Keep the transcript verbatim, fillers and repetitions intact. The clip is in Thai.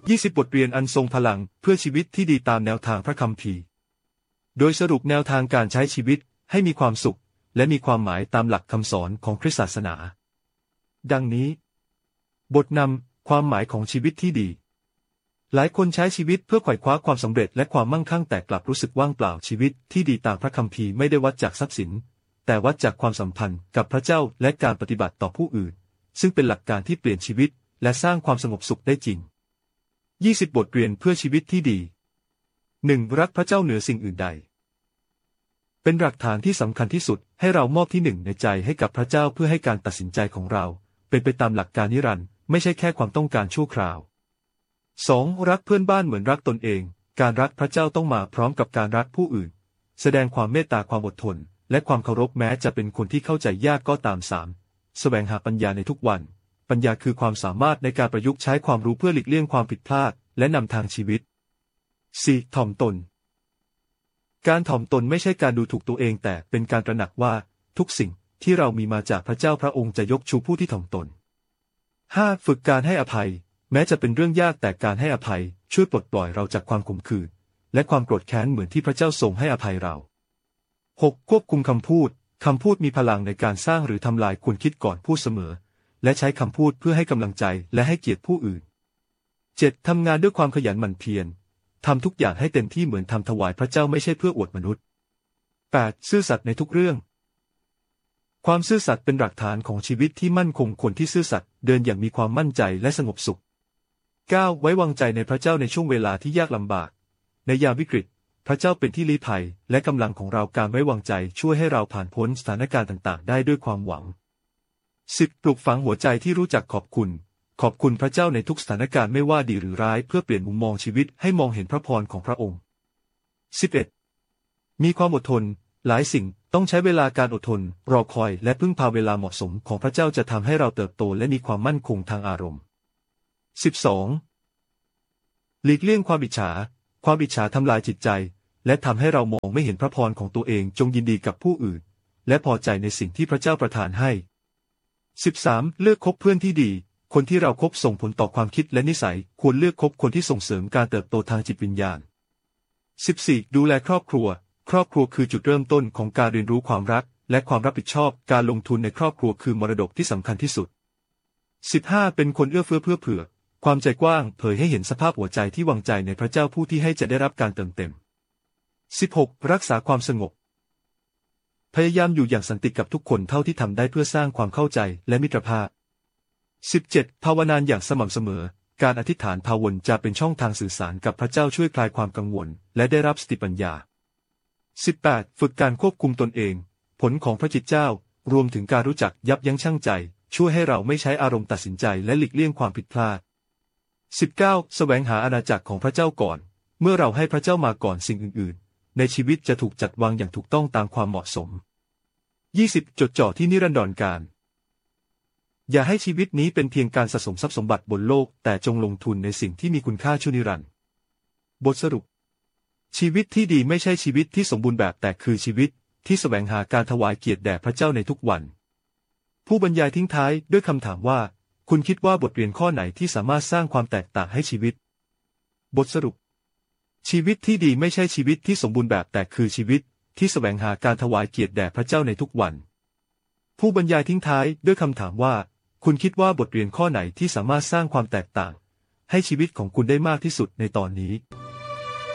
ยี่สิบบทเรียนอันทรงพลังเพื่อชีวิตที่ดีตามแนวทางพระคัมภีร์โดยสรุปแนวทางการใช้ชีวิตให้มีความสุขและมีความหมายตามหลักคำสอนของคริสตศาสนาดังนี้บทนำความหมายของชีวิตที่ดีหลายคนใช้ชีวิตเพื่อไขว่คว้าความสำเร็จและความมั่งคั่งแต่กลับรู้สึกว่างเปล่าชีวิตที่ดีตามพระคัมภีร์ไม่ได้วัดจากทรัพย์สินแต่วัดจากความสัมพันธ์กับพระเจ้าและการปฏิบัติต่อผู้อื่นซึ่งเป็นหลักการที่เปลี่ยนชีวิตและสร้างความสงบสุขได้จริงยี่สิบบทเรียนเพื่อชีวิตที่ดี หนึ่ง รักพระเจ้าเหนือสิ่งอื่นใดเป็นหลักฐานที่สำคัญที่สุดให้เรามอบที่หนึ่งในใจให้กับพระเจ้าเพื่อให้การตัดสินใจของเราเป็นไปตามหลักการนิรันดร์ไม่ใช่แค่ความต้องการชั่วคราว สอง รักเพื่อนบ้านเหมือนรักตนเองการรักพระเจ้าต้องมาพร้อมกับการรักผู้อื่นแสดงความเมตตาความอดทนและความเคารพแม้จะเป็นคนที่เข้าใจยากก็ตาม สาม แสวงหาปัญญาในทุกวันปัญญาคือความสามารถในการประยุกต์ใช้ความรู้เพื่อหลีกเลี่ยงความผิดพลาดและนำทางชีวิต สี่ ถ่อมตนการถ่อมตนไม่ใช่การดูถูกตัวเองแต่เป็นการตระหนักว่าทุกสิ่งที่เรามีมาจากพระเจ้าพระองค์จะยกชูผู้ที่ถ่อมตน ห้า ฝึกการให้อภัยแม้จะเป็นเรื่องยากแต่การให้อภัยช่วยปลดปล่อยเราจากความขมขื่นและความโกรธแค้นเหมือนที่พระเจ้าทรงให้อภัยเรา หก ควบคุมคำพูดคำพูดมีพลังในการสร้างหรือทำลายควรคิดก่อนพูดเสมอและใช้คำพูดเพื่อให้กำลังใจและให้เกียรติผู้อื่น เจ็ด ทำงานด้วยความขยันหมั่นเพียรทำทุกอย่างให้เต็มที่เหมือนทำถวายพระเจ้าไม่ใช่เพื่ออวดมนุษย์ แปด ซื่อสัตย์ในทุกเรื่องความซื่อสัตย์เป็นหลักฐานของชีวิตที่มั่นคงคนที่ซื่อสัตย์เดินอย่างมีความมั่นใจและสงบสุข เก้า ไว้วางใจในพระเจ้าในช่วงเวลาที่ยากลำบากในยามวิกฤตพระเจ้าเป็นที่ลี้ภัยและกำลังของเราการไว้วางใจช่วยให้เราผ่านพ้นสถานการณ์ต่างๆได้ด้วยความหวัง สิบ ปลูกฝังหัวใจที่รู้จักขอบคุณขอบคุณพระเจ้าในทุกสถานการณ์ไม่ว่าดีหรือร้ายเพื่อเปลี่ยนมุมมองชีวิตให้มองเห็นพระพรของพระองค์ สิบเอ็ด มีความอดทนหลายสิ่งต้องใช้เวลาการอดทนรอคอยและพึ่งพาเวลาเหมาะสมของพระเจ้าจะทำให้เราเติบโตและมีความมั่นคงทางอารมณ์ สิบสอง หลีกเลี่ยงความอิจฉาความอิจฉาทำลายจิตใจและทำให้เรามองไม่เห็นพระพรของตัวเองจงยินดีกับผู้อื่นและพอใจในสิ่งที่พระเจ้าประทานให้ สิบสาม เลือกคบเพื่อนที่ดีคนที่เราคบส่งผลต่อความคิดและนิสัยควรเลือกคบคนที่ส่งเสริมการเติบโตทางจิตวิญญาณ สิบสี่ ดูแลครอบครัวครอบครัวคือจุดเริ่มต้นของการเรียนรู้ความรักและความรับผิดชอบการลงทุนในครอบครัวคือมรดกที่สำคัญที่สุด สิบห้า เป็นคนเอื้อเฟื้อเพื่อเผื่อความใจกว้างเผยให้เห็นสภาพหัวใจที่วางใจในพระเจ้าผู้ที่ให้จะได้รับการเติมเต็ม สิบหก รักษาความสงบพยายามอยู่อย่างสันติกับทุกคนเท่าที่ทำได้เพื่อสร้างความเข้าใจและมิตรภาพ สิบเจ็ด ภาวนาอย่างสม่ำเสมอการอธิษฐานภาวนาจะเป็นช่องทางสื่อสารกับพระเจ้าช่วยคลายความกังวลและได้รับสติปัญญา สิบแปด ฝึกการควบคุมตนเองผลของพระจิตเจ้ารวมถึงการรู้จักยับยั้งชั่งใจช่วยให้เราไม่ใช้อารมณ์ตัดสินใจและหลีกเลี่ยงความผิดพลาด สิบเก้า แสวงหาอาณาจักรของพระเจ้าก่อนเมื่อเราให้พระเจ้ามาก่อนสิ่งอื่นๆในชีวิตจะถูกจัดวางอย่างถูกต้องตามความเหมาะสม ยี่สิบ จดจ่อที่นิรันดรการอย่าให้ชีวิตนี้เป็นเพียงการสะสมทรัพย์สมบัติบนโลกแต่จงลงทุนในสิ่งที่มีคุณค่าชั่วนิรันดร์บทสรุปชีวิตที่ดีไม่ใช่ชีวิตที่สมบูรณ์แบบแต่คือชีวิตที่แสวงหาการถวายเกียรติแด่พระเจ้าในทุกวันผู้บรรยายทิ้งท้ายด้วยคำถามว่าคุณคิดว่าบทเรียนข้อไหนที่สามารถสร้างความแตกต่างให้ชีวิตบทสรุปชีวิตที่ดีไม่ใช่ชีวิตที่สมบูรณ์แบบแต่คือชีวิตที่แสวงหาการถวายเกียรติแด่พระเจ้าในทุกวันผู้บรรยายทิ้งท้ายด้วยคำถามว่าคุณคิดว่าบทเรียนข้อไหนที่สามารถสร้างความแตกต่างให้ชีวิตของคุณได้มากที่สุดในตอนนี้